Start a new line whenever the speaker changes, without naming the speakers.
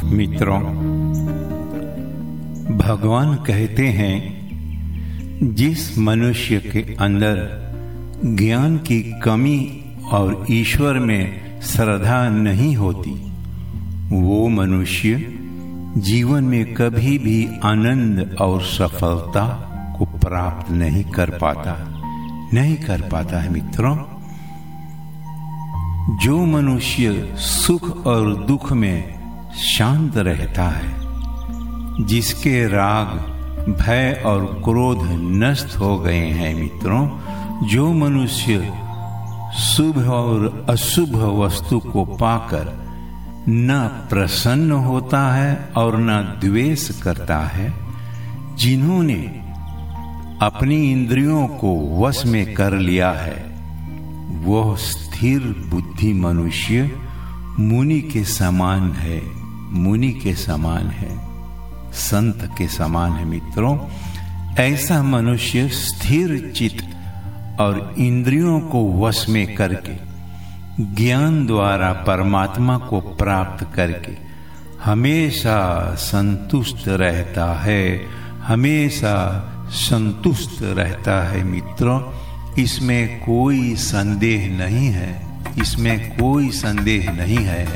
मित्रों, भगवान कहते हैं जिस मनुष्य के अंदर ज्ञान की कमी और ईश्वर में श्रद्धा नहीं होती, वो मनुष्य जीवन में कभी भी आनंद और सफलता को प्राप्त नहीं कर पाता है। मित्रों, जो मनुष्य सुख और दुख में शांत रहता है, जिसके राग, भय और क्रोध नष्ट हो गए हैं, मित्रों, जो मनुष्य शुभ और अशुभ वस्तु को पाकर न प्रसन्न होता है और न द्वेष करता है, जिन्होंने अपनी इंद्रियों को वश में कर लिया है, वह स्थिर बुद्धि मनुष्य मुनि के समान है, संत के समान है। मित्रों, ऐसा मनुष्य स्थिर चित्त और इंद्रियों को वश में करके ज्ञान द्वारा परमात्मा को प्राप्त करके हमेशा संतुष्ट रहता है। मित्रों, इसमें कोई संदेह नहीं है।